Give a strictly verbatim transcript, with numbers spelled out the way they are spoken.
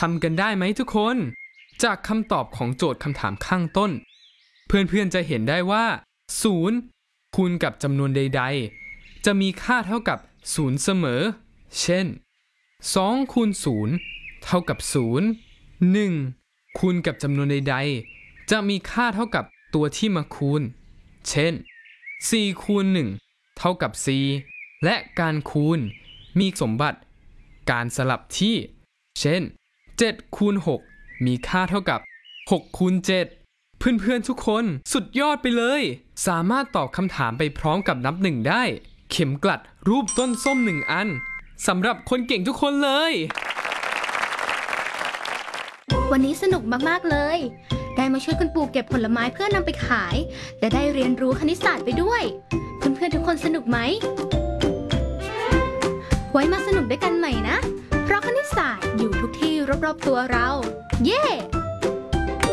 ำกันได้ไหมทุกคนจากคำตอบของโจทย์คำถามข้างต้นเพื่อนๆจะเห็นได้ว่าศูนย์คูณกับจำนวนใดๆจะมีค่าเท่ากับศูนย์เสมอเช่นสองคูณศูนย์เท่ากับศูนย์ หนึ่งคูณกับจำนวนใดๆจะมีค่าเท่ากับตัวที่มาคูณเช่นสี่คูณหนึ่งเท่ากับสี่และการคูณมีสมบัติการสลับที่เช่นเจ็ดคูณหกมีค่าเท่ากับหกคูณเจ็ดเพื่อนๆทุกคนสุดยอดไปเลยสามารถตอบคำถามไปพร้อมกับนับหนึ่งได้เข็มกลัดรูปต้นส้มหนึ่งอันสำหรับคนเก่งทุกคนเลยวันนี้สนุกมากๆเลยได้มาช่วยคุณปู่เก็บผลไม้เพื่อนำไปขายและได้เรียนรู้คณิตศาสตร์ไปด้วยเพื่อนๆทุกคนสนุกไหมไว้มาสนุกด้วยกันใหม่นะเพราะคณิตศาสตร์อยู่ทุกที่รอบๆตัวเราเย้